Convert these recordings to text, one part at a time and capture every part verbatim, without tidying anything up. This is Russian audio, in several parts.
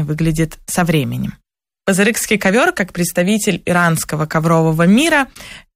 интереснее выглядит со временем. Пазырыкский ковер, как представитель иранского коврового мира,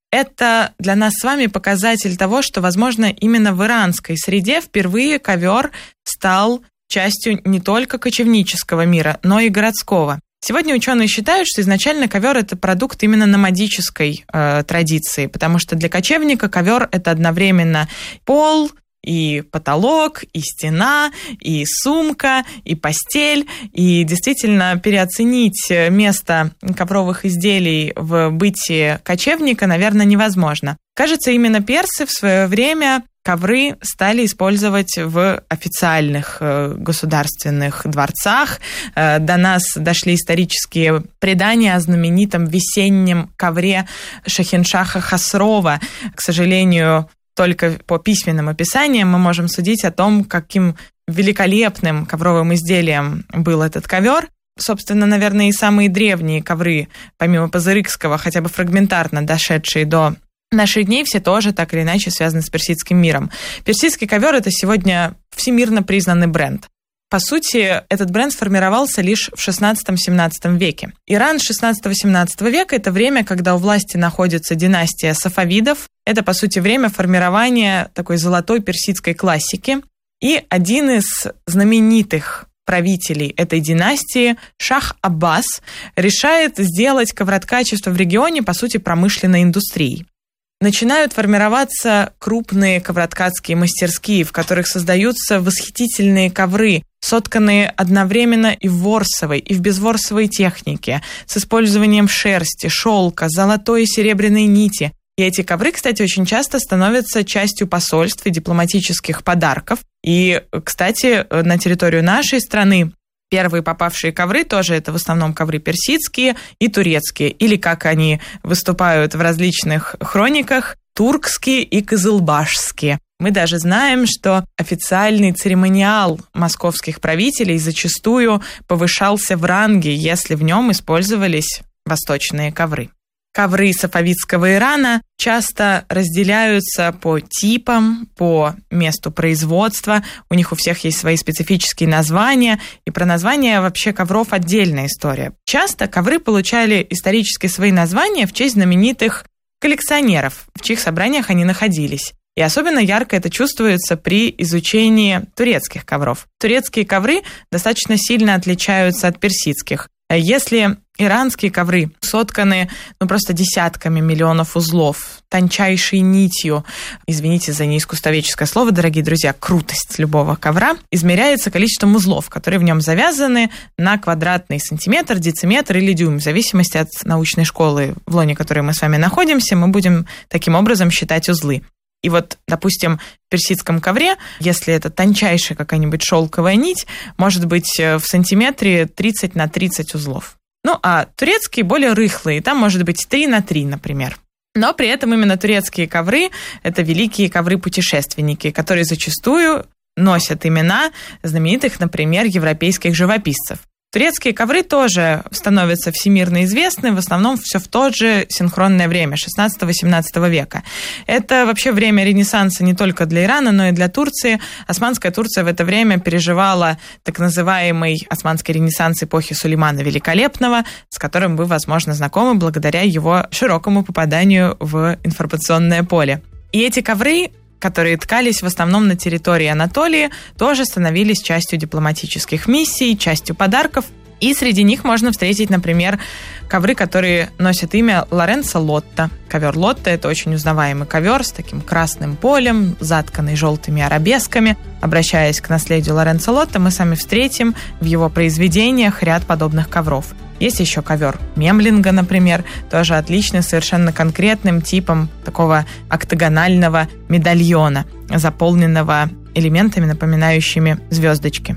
это для нас с вами показатель того, что, возможно, именно в иранской среде впервые ковер стал частью не только кочевнического мира, но и городского. Сегодня ученые считают, что изначально ковер – это продукт именно номадической э, традиции, потому что для кочевника ковер – это одновременно пол, и потолок, и стена, и сумка, и постель. И действительно переоценить место ковровых изделий в бытии кочевника, наверное, невозможно. Кажется, именно персы в свое время ковры стали использовать в официальных государственных дворцах. До нас дошли исторические предания о знаменитом весеннем ковре Шахиншаха Хасрова. К сожалению, только по письменным описаниям мы можем судить о том, каким великолепным ковровым изделием был этот ковер. Собственно, наверное, и самые древние ковры, помимо пазырыкского, хотя бы фрагментарно дошедшие до наших дней, все тоже так или иначе связаны с персидским миром. Персидский ковер – это сегодня всемирно признанный бренд. По сути, этот бренд сформировался лишь в шестнадцатом-семнадцатом веке. Иран шестнадцатого-семнадцатого века – это время, когда у власти находится династия сафавидов. Это, по сути, время формирования такой золотой персидской классики. И один из знаменитых правителей этой династии, Шах Аббас, решает сделать ковроткачество в регионе, по сути, промышленной индустрией. Начинают формироваться крупные ковроткацкие мастерские, в которых создаются восхитительные ковры, сотканные одновременно и в ворсовой, и в безворсовой технике, с использованием шерсти, шелка, золотой и серебряной нити. И эти ковры, кстати, очень часто становятся частью посольств и дипломатических подарков. И, кстати, на территорию нашей страны первые попавшие ковры тоже это в основном ковры персидские и турецкие, или, как они выступают в различных хрониках, туркские и кызылбашские. Мы даже знаем, что официальный церемониал московских правителей зачастую повышался в ранге, если в нем использовались восточные ковры. Ковры сафавидского Ирана часто разделяются по типам, по месту производства. У них у всех есть свои специфические названия. И про названия вообще ковров отдельная история. Часто ковры получали исторически свои названия в честь знаменитых коллекционеров, в чьих собраниях они находились. И особенно ярко это чувствуется при изучении турецких ковров. Турецкие ковры достаточно сильно отличаются от персидских. Если иранские ковры сотканы ну, просто десятками миллионов узлов, тончайшей нитью, извините за неискусствоведческое слово, дорогие друзья, крутость любого ковра измеряется количеством узлов, которые в нем завязаны на квадратный сантиметр, дециметр или дюйм, в зависимости от научной школы, в лоне которой мы с вами находимся, мы будем таким образом считать узлы. И вот, допустим, в персидском ковре, если это тончайшая какая-нибудь шелковая нить, может быть в сантиметре тридцать на тридцать узлов. Ну, а турецкие более рыхлые, там может быть три на три, например. Но при этом именно турецкие ковры – это великие ковры-путешественники, которые зачастую носят имена знаменитых, например, европейских живописцев. Турецкие ковры тоже становятся всемирно известны, в основном все в то же синхронное время, шестнадцатого-семнадцатого века. Это вообще время Ренессанса не только для Ирана, но и для Турции. Османская Турция в это время переживала так называемый Османский Ренессанс эпохи Сулеймана Великолепного, с которым вы, возможно, знакомы благодаря его широкому попаданию в информационное поле. И эти ковры, которые ткались в основном на территории Анатолии, тоже становились частью дипломатических миссий, частью подарков. И среди них можно встретить, например, ковры, которые носят имя Лоренцо Лотто. Ковер Лотто – это очень узнаваемый ковер с таким красным полем, затканный желтыми арабесками. Обращаясь к наследию Лоренцо Лотто, мы с вами встретим в его произведениях ряд подобных ковров. Есть еще ковер Мемлинга, например, тоже отличный, совершенно конкретным типом такого октагонального медальона, заполненного элементами, напоминающими звездочки.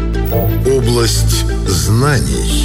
Область знаний.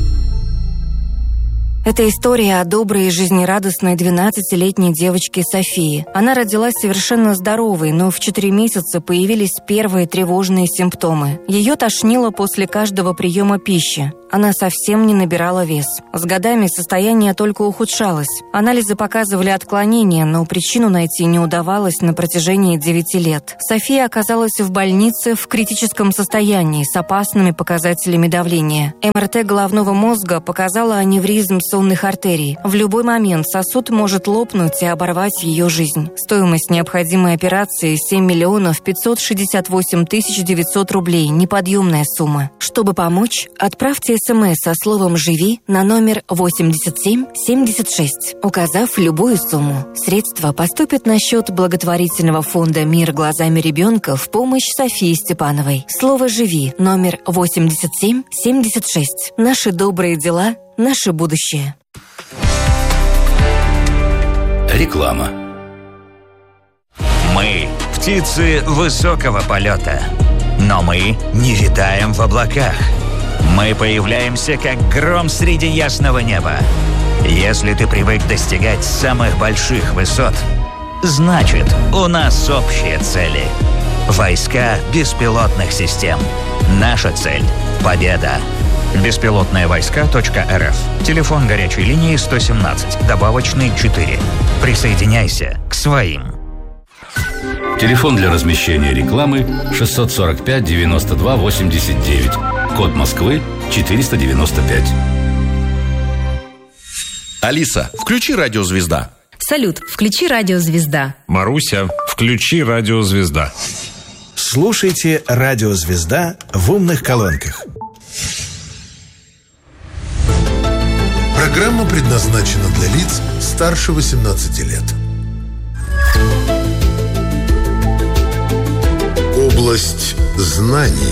Это история о доброй и жизнерадостной двенадцатилетней девочке Софии. Она родилась совершенно здоровой, но в четыре месяца появились первые тревожные симптомы. Ее тошнило после каждого приема пищи. она совсем не набирала вес. С годами состояние только ухудшалось. Анализы показывали отклонения, но причину найти не удавалось на протяжении девяти лет. София оказалась в больнице в критическом состоянии с опасными показателями давления. эм эр тэ головного мозга показала аневризм сонных артерий. В любой момент сосуд может лопнуть и оборвать ее жизнь. Стоимость необходимой операции семь миллионов пятьсот шестьдесят восемь тысяч девятьсот рублей. Неподъемная сумма. Чтобы помочь, отправьте смс со словом «Живи» на номер восемьдесят семь семьдесят шесть, указав любую сумму. Средства поступят на счет благотворительного фонда «Мир глазами ребенка» в помощь Софии Степановой. Слово «Живи» номер восемьдесят семь семьдесят шесть. Наши добрые дела, наше будущее. Реклама. Мы – птицы высокого полета, но мы не витаем в облаках. Мы появляемся, как гром среди ясного неба. Если ты привык достигать самых больших высот, значит, у нас общие цели. Войска беспилотных систем. Наша цель – победа. беспилотные войска точка эр эф. Телефон горячей линии сто семнадцать, добавочный четыре. Присоединяйся к своим. Телефон для размещения рекламы шестьсот сорок пять девяносто два восемьдесят девять. Код Москвы четыреста девяносто пять. Алиса, включи «Радио Звезда». Салют, включи «Радио Звезда». Маруся, включи «Радио Звезда». Слушайте «Радио Звезда» в умных колонках. Программа предназначена для лиц старше восемнадцати лет. Область знаний.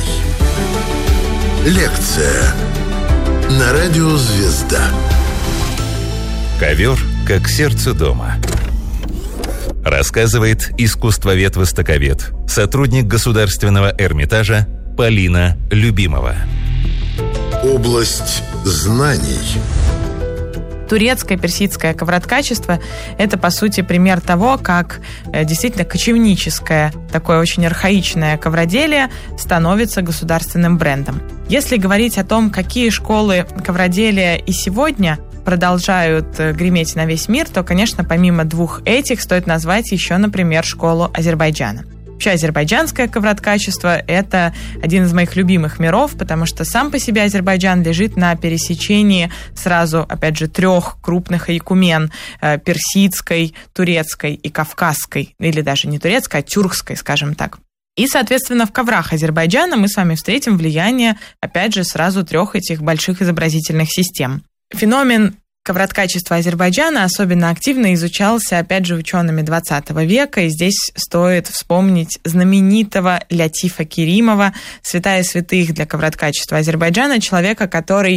Лекция на «Радио Звезда». Ковер как сердце дома. Рассказывает искусствовед-востоковед, сотрудник Государственного Эрмитажа Полина Любимова. Область знаний. Турецкое персидское ковроткачество – это, по сути, пример того, как действительно кочевническое, такое очень архаичное ковроделие становится государственным брендом. Если говорить о том, какие школы ковроделия и сегодня продолжают греметь на весь мир, то, конечно, помимо двух этих стоит назвать еще, например, школу Азербайджана. Вообще, азербайджанское ковроткачество – это один из моих любимых миров, потому что сам по себе Азербайджан лежит на пересечении сразу, опять же, трех крупных айкумен – персидской, турецкой и кавказской, или даже не турецкой, а тюркской, скажем так. И, соответственно, в коврах Азербайджана мы с вами встретим влияние, опять же, сразу трех этих больших изобразительных систем. Феномен ковроткачества Азербайджана особенно активно изучался, опять же, учеными двадцатого века, и здесь стоит вспомнить знаменитого Лятифа Керимова, святая святых для ковроткачества Азербайджана, человека, который